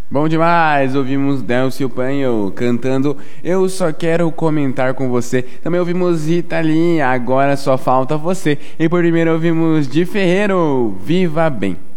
Bom demais, ouvimos Delcio Panho cantando Eu Só Quero Comentar Com Você. Também ouvimos Rita Lee, Agora Só Falta Você. E por primeiro ouvimos Di Ferreiro, Viva Bem.